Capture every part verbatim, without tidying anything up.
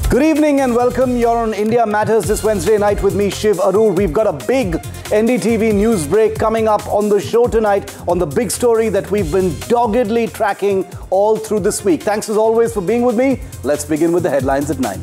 Good evening and welcome. You're on India Matters this Wednesday night with me, Shiv Arur. We've got a big N D T V news break coming up on the show tonight on the big story that we've been doggedly tracking all through this week. Thanks as always for being with me. Let's begin with the headlines at nine.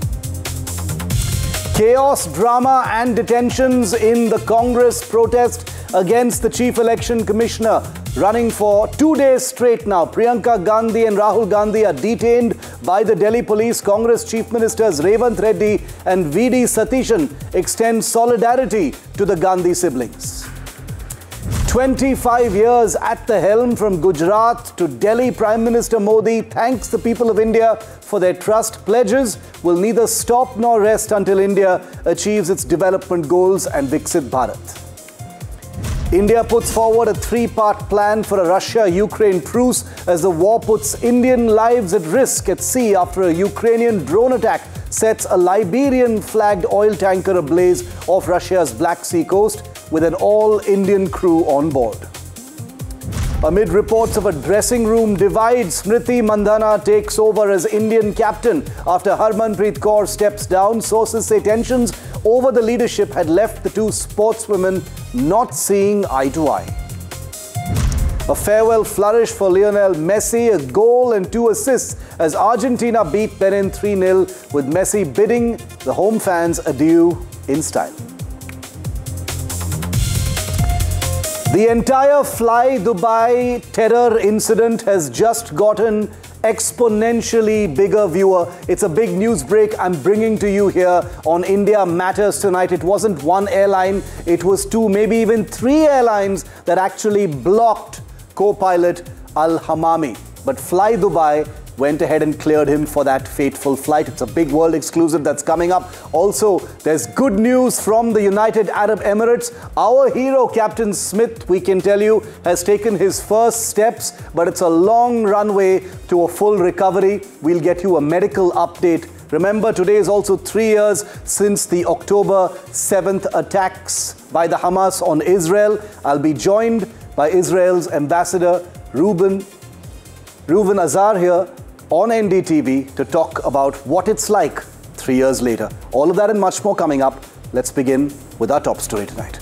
Chaos, drama and detentions in the Congress protest against the Chief Election Commissioner. Running for two days straight now, Priyanka Gandhi and Rahul Gandhi are detained by the Delhi police. Congress Chief Ministers Revant Reddy and V D Satishan extend solidarity to the Gandhi siblings. twenty-five years at the helm, from Gujarat to Delhi, Prime Minister Modi thanks the people of India for their trust. Pledges will neither stop nor rest until India achieves its development goals and Viksit Bharat. India puts forward a three-part plan for a Russia-Ukraine truce as the war puts Indian lives at risk at sea after a Ukrainian drone attack sets a Liberian-flagged oil tanker ablaze off Russia's Black Sea coast with an all-Indian crew on board. Amid reports of a dressing room divide, Smriti Mandhana takes over as Indian captain after Harmanpreet Kaur steps down. Sources say tensions over the leadership had left the two sportswomen not seeing eye to eye. A farewell flourish for Lionel Messi, a goal and two assists as Argentina beat Benin three nil, with Messi bidding the home fans adieu in style. The entire Fly Dubai terror incident has just gotten exponentially bigger, viewer. It's a big news break I'm bringing to you here on India Matters tonight. It wasn't one airline, it was two, maybe even three airlines that actually blocked co-pilot Al-Hamami. But Fly Dubai went ahead and cleared him for that fateful flight. It's a big world exclusive that's coming up. Also, there's good news from the United Arab Emirates. Our hero, Captain Smith, we can tell you, has taken his first steps, but it's a long runway to a full recovery. We'll get you a medical update. Remember, today is also three years since the October seventh attacks by the Hamas on Israel. I'll be joined by Israel's ambassador, Reuben, Reuven Azar here on N D T V to talk about what it's like three years later. All of that and much more coming up. Let's begin with our top story tonight.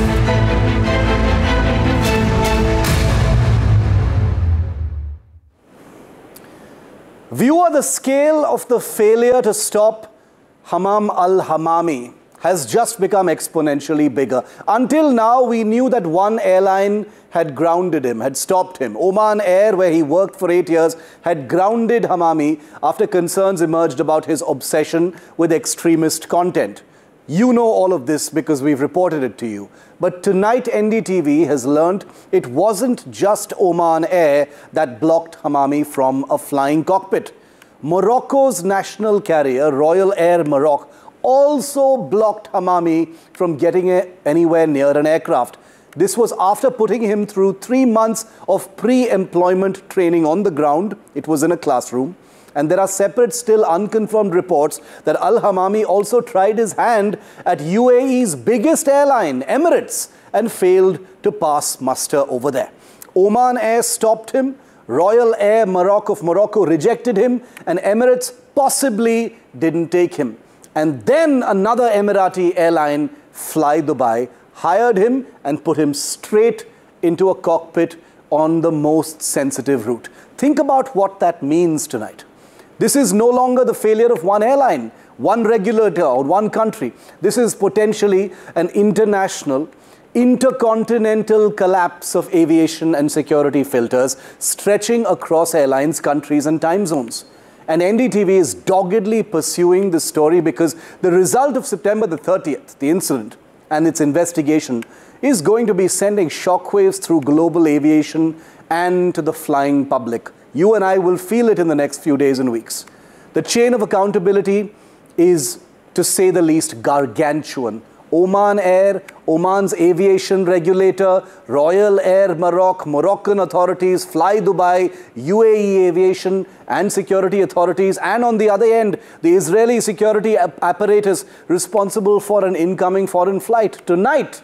Viewer, the scale of the failure to stop Hammam al-Hamami has just become exponentially bigger. Until now, we knew that one airline had grounded him, had stopped him. Oman Air, where he worked for eight years, had grounded Hamami after concerns emerged about his obsession with extremist content. You know all of this because we've reported it to you. But tonight, N D T V has learned it wasn't just Oman Air that blocked Hamami from a flying cockpit. Morocco's national carrier, Royal Air Maroc, also blocked Hamami from getting anywhere near an aircraft. This was after putting him through three months of pre-employment training on the ground. It was in a classroom. And there are separate, still unconfirmed reports that Al-Hamami also tried his hand at U A E's biggest airline, Emirates, and failed to pass muster over there. Oman Air stopped him. Royal Air Maroc of Morocco rejected him. And Emirates possibly didn't take him. And then another Emirati airline, Fly Dubai, hired him and put him straight into a cockpit on the most sensitive route. Think about what that means tonight. This is no longer the failure of one airline, one regulator or one country. This is potentially an international, intercontinental collapse of aviation and security filters stretching across airlines, countries and time zones. And N D T V is doggedly pursuing this story because the result of September the thirtieth, the incident, and its investigation is going to be sending shockwaves through global aviation and to the flying public. You and I will feel it in the next few days and weeks. The chain of accountability is, to say the least, gargantuan. Oman Air, Oman's aviation regulator, Royal Air Maroc, Moroccan authorities, Fly Dubai, U A E aviation and security authorities, and on the other end, the Israeli security apparatus responsible for an incoming foreign flight. Tonight,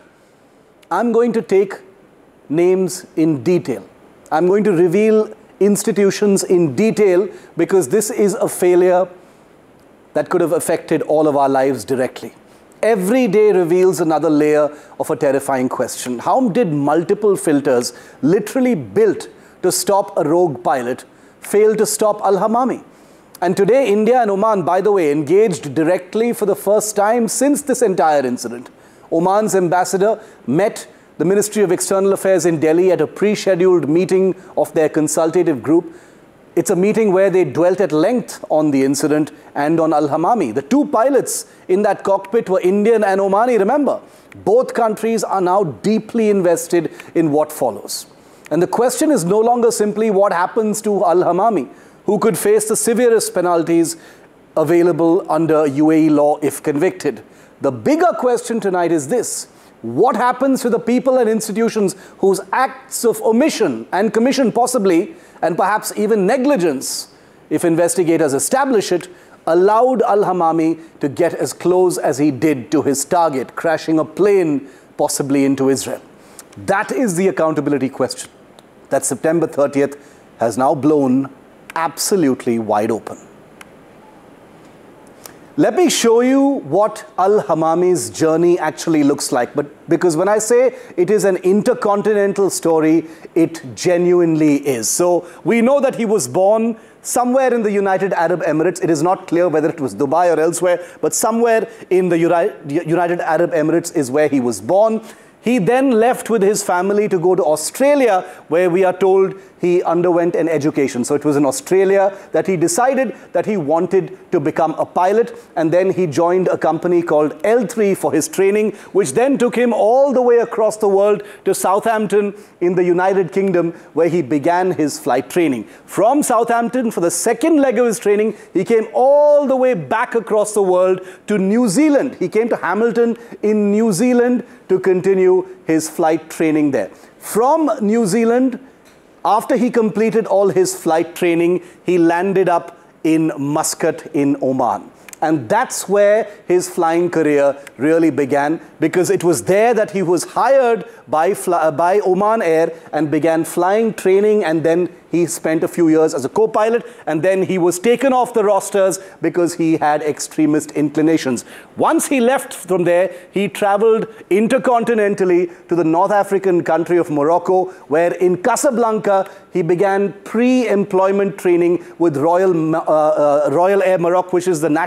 I'm going to take names in detail. I'm going to reveal institutions in detail because this is a failure that could have affected all of our lives directly. Every day reveals another layer of a terrifying question. How did multiple filters, literally built to stop a rogue pilot, fail to stop Al-Hamami? And today, India and Oman, by the way, engaged directly for the first time since this entire incident. Oman's ambassador met the Ministry of External Affairs in Delhi at a pre-scheduled meeting of their consultative group. It's a meeting where they dwelt at length on the incident and on Al-Hamami. The two pilots in that cockpit were Indian and Omani, remember. Both countries are now deeply invested in what follows. And the question is no longer simply what happens to Al-Hamami, who could face the severest penalties available under U A E law if convicted. The bigger question tonight is this: what happens to the people and institutions whose acts of omission and commission possibly, and perhaps even negligence, if investigators establish it, allowed Al-Hamami to get as close as he did to his target, crashing a plane possibly into Israel? That is the accountability question that September thirtieth has now blown absolutely wide open. Let me show you what Al-Hamami's journey actually looks like. But because when I say it is an intercontinental story, it genuinely is. So we know that he was born somewhere in the United Arab Emirates. It is not clear whether it was Dubai or elsewhere, but somewhere in the United Arab Emirates is where he was born. He then left with his family to go to Australia, where we are told he underwent an education. So it was in Australia that he decided that he wanted to become a pilot, and then he joined a company called L three for his training, which then took him all the way across the world to Southampton in the United Kingdom, where he began his flight training. From Southampton, for the second leg of his training, he came all the way back across the world to New Zealand. He came to Hamilton in New Zealand to continue his flight training there. From New Zealand, after he completed all his flight training, he landed up in Muscat in Oman. And that's where his flying career really began, because it was there that he was hired by, by Oman Air and began flying training, and then he spent a few years as a co-pilot, and then he was taken off the rosters because he had extremist inclinations. Once he left from there, he traveled intercontinentally to the North African country of Morocco, where in Casablanca, he began pre-employment training with Royal, uh, uh, Royal Air Maroc, which is the national